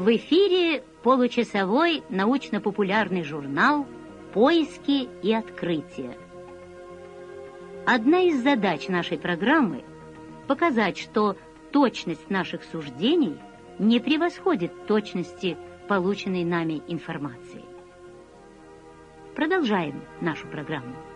В эфире получасовой научно-популярный журнал «Поиски и открытия». Одна из задач нашей программы – показать, что точность наших суждений не превосходит точности полученной нами информации. Продолжаем нашу программу.